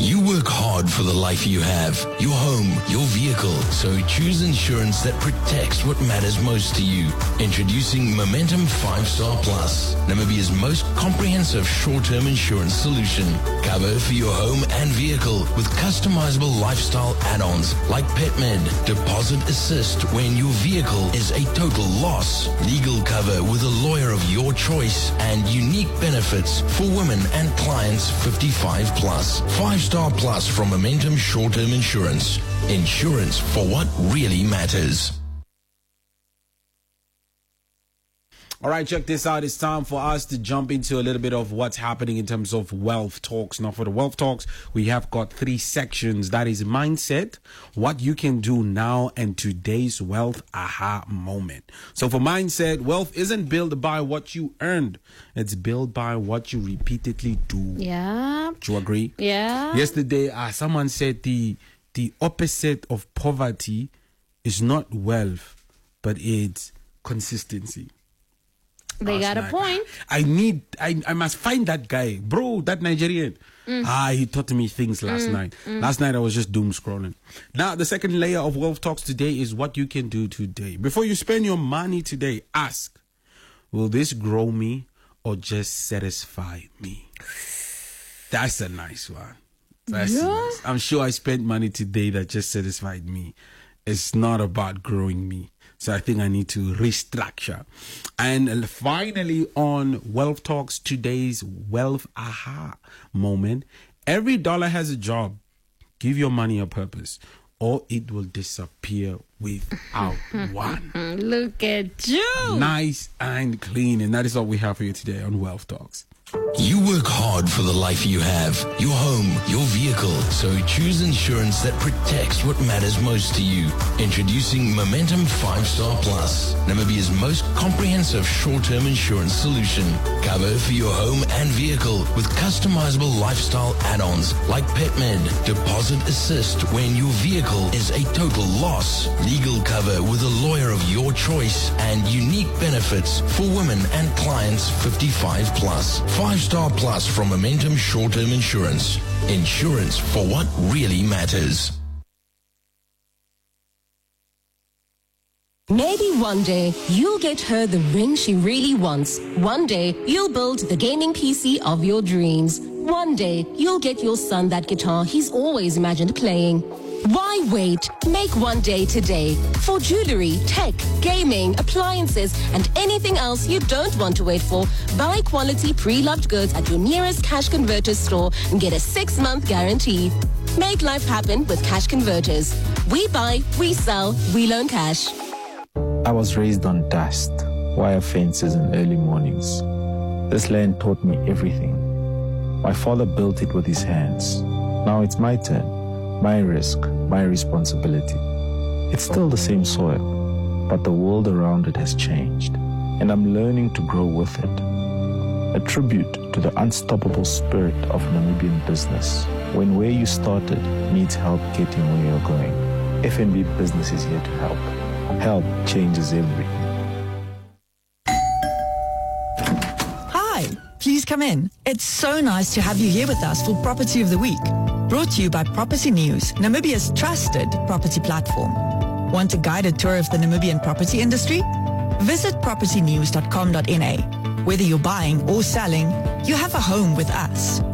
You work hard for the life you have, your home, your vehicle. So choose insurance that protects what matters most to you. Introducing Momentum 5-Star Plus, Namibia's most comprehensive short-term insurance solution. Cover for your home and vehicle with customizable lifestyle add-ons like PetMed, Deposit Assist when your vehicle is a total loss, legal cover with a lawyer of your choice, and unique benefits for women and clients 55 plus. 5-Star Plus from Momentum Short-Term Insurance. Insurance for what really matters. All right, check this out. It's time for us to jump into a little bit of what's happening in terms of Wealth Talks. Now, for the Wealth Talks, we have got 3 sections. That is mindset, what you can do now, and today's wealth aha moment. So for mindset, wealth isn't built by what you earned. It's built by what you repeatedly do. Yeah. Do you agree? Yeah. Yesterday, someone said the opposite of poverty is not wealth, but it's consistency. They got a point. I must find that guy, bro, that Nigerian. He taught me things last night. Last night I was just doom scrolling. Now the second layer of Wealth Talks today is what you can do today. Before you spend your money today, ask, will this grow me or just satisfy me? That's a nice one. That's nice. I'm sure I spent money today that just satisfied me. It's not about growing me. So I think I need to restructure. And finally, on Wealth Talks, today's wealth aha moment. Every dollar has a job. Give your money a purpose, or it will disappear without one. Look at you. Nice and clean. And that is all we have for you today on Wealth Talks. You work hard for the life you have, your home, your vehicle. So choose insurance that protects what matters most to you. Introducing Momentum 5-Star Plus, Namibia's most comprehensive short-term insurance solution. Cover for your home and vehicle with customizable lifestyle add-ons like PetMed, Deposit Assist when your vehicle is a total loss, legal cover with a lawyer of your choice, and unique benefits for women and clients 55 plus. 5-Star Plus from Momentum Short-Term Insurance. Insurance for what really matters. Maybe one day you'll get her the ring she really wants. One day you'll build the gaming PC of your dreams. One day you'll get your son that guitar he's always imagined playing. Why wait? Make one day today. For jewelry, tech, gaming, appliances, and anything else you don't want to wait for, buy quality pre-loved goods at your nearest Cash Converters store and get a 6-month guarantee. Make life happen with Cash Converters. We buy, we sell, we loan cash. I was raised on dust, wire fences, and early mornings. This land taught me everything. My father built it with his hands. Now it's my turn. My risk, my responsibility. It's still the same soil, but the world around it has changed, and I'm learning to grow with it. A tribute to the unstoppable spirit of Namibian business, when where you started needs help getting where you're going. FNB Business is here to help. Help changes everything. Hi, please come in. It's so nice to have you here with us for Property of the Week. Brought to you by Property News, Namibia's trusted property platform. Want a guided tour of the Namibian property industry? Visit propertynews.com.na. Whether you're buying or selling, you have a home with us.